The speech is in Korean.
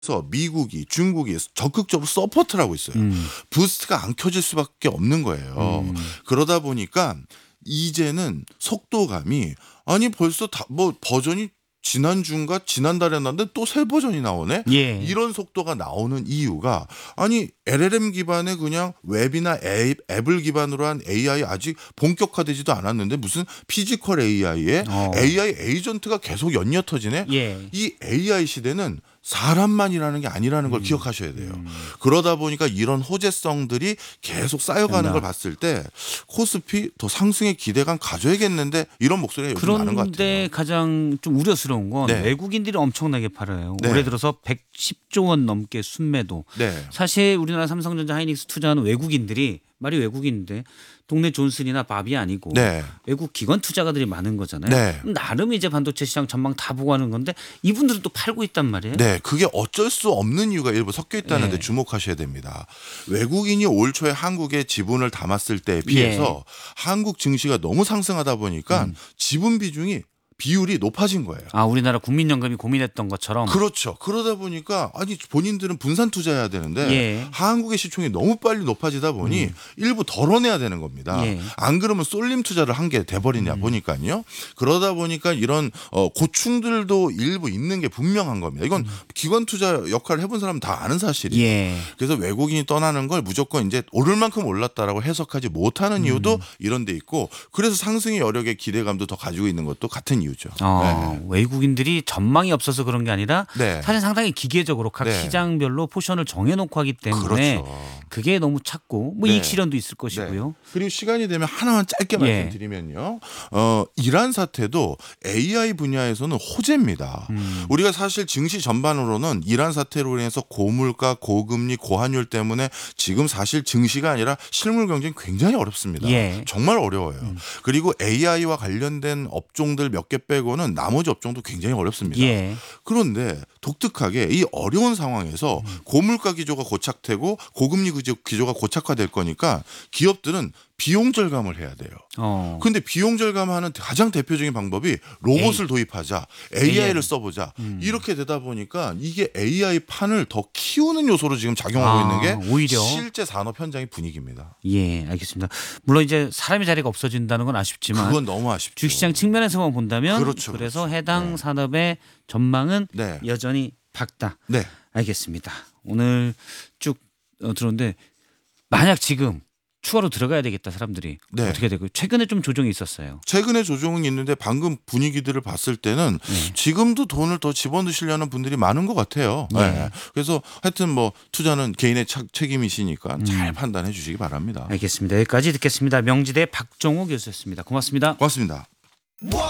그래서 미국이 중국이 적극적으로 서포트를 하고 있어요. 부스트가 안 켜질 수밖에 없는 거예요. 그러다 보니까 이제는 속도감이 아니 벌써 뭐 버전이 지난주인가 지난달에 나왔는데 또 새 버전이 나오네. 예. 이런 속도가 나오는 이유가 아니 LLM 기반의 그냥 웹이나 앱을 기반으로 한 AI 아직 본격화되지도 않았는데 무슨 피지컬 AI에 AI 에이전트가 계속 연이어터지네. 예. 이 AI 시대는 사람만이라는 게 아니라는 걸 기억하셔야 돼요. 그러다 보니까 이런 호재성들이 계속 쌓여가는 걸 봤을 때 코스피 더 상승의 기대감 가져야겠는데 이런 목소리가 요즘 많은 것 같아요. 그런데 가장 좀 우려스러운 건 네. 외국인들이 엄청나게 팔아요. 네. 올해 들어서 110조 원 넘게 순매도. 네. 사실 우리나라 삼성전자 하이닉스 투자하는 외국인들이 말이 외국인인데 동네 존슨이나 밥이 아니고 네. 외국 기관 투자가들이 많은 거잖아요. 네. 나름 이제 반도체 시장 전망 다 보고 하는 건데 이분들은 또 팔고 있단 말이에요. 네, 그게 어쩔 수 없는 이유가 일부 섞여 있다는 데 예. 주목하셔야 됩니다. 외국인이 올 초에 한국에 지분을 담았을 때에 비해서 한국 증시가 너무 상승하다 보니까 지분 비율이 높아진 거예요. 아, 우리나라 국민연금이 고민했던 것처럼. 그렇죠. 그러다 보니까 아니 본인들은 분산 투자해야 되는데 예. 한국의 시총이 너무 빨리 높아지다 보니 일부 덜어내야 되는 겁니다. 예. 안 그러면 쏠림 투자를 한 게 돼버리냐 보니까요. 그러다 보니까 이런 고충들도 일부 있는 게 분명한 겁니다. 이건 기관 투자 역할을 해본 사람은 다 아는 사실이에요. 예. 그래서 외국인이 떠나는 걸 무조건 이제 오를 만큼 올랐다라고 해석하지 못하는 이유도 이런 데 있고 그래서 상승의 여력의 기대감도 더 가지고 있는 것도 같은 이유죠. 네. 외국인들이 전망이 없어서 그런 게 아니라 네. 사실 상당히 기계적으로 각 네. 시장별로 포션을 정해놓고 하기 때문에 그렇죠. 그게 너무 작고 뭐 네. 이익 실현도 있을 것이고요. 네. 그리고 시간이 되면 하나만 짧게 예. 말씀드리면요. 이란 사태도 AI 분야에서는 호재입니다. 우리가 사실 증시 전반으로는 이란 사태로 인해서 고물가, 고금리, 고환율 때문에 지금 사실 증시가 아니라 실물 경쟁이 굉장히 어렵습니다. 예. 정말 어려워요. 그리고 AI와 관련된 업종들 몇 개 빼고는 나머지 업종도 굉장히 어렵습니다. 예. 그런데 독특하게 이 어려운 상황에서 고물가 기조가 고착되고 고금리 기조가 고착화될 거니까 기업들은 비용 절감을 해야 돼요. 근데 비용 절감하는 가장 대표적인 방법이 로봇을 도입하자, AI를 써보자. 이렇게 되다 보니까 이게 AI 판을 더 키우는 요소로 지금 작용하고 있는 게 오히려 실제 산업 현장의 분위기입니다. 예, 알겠습니다. 물론 이제 사람의 자리가 없어진다는 건 아쉽지만 그건 너무 아쉽죠. 주식시장 측면에서만 본다면 그렇죠, 그래서 그렇죠. 해당 네. 산업의 전망은 네. 여전히 밝다. 네. 알겠습니다. 오늘 쭉 들었는데 만약 지금 추가로 들어가야 되겠다 사람들이 네. 어떻게 되고 최근에 좀 조정이 있었어요. 최근에 조정은 있는데 방금 분위기들을 봤을 때는 지금도 돈을 더 집어넣으시려는 분들이 많은 것 같아요. 네. 그래서 하여튼 뭐 투자는 개인의 책임이시니까 잘 판단해 주시기 바랍니다. 알겠습니다. 여기까지 듣겠습니다. 명지대 박종호 교수였습니다. 고맙습니다. 고맙습니다.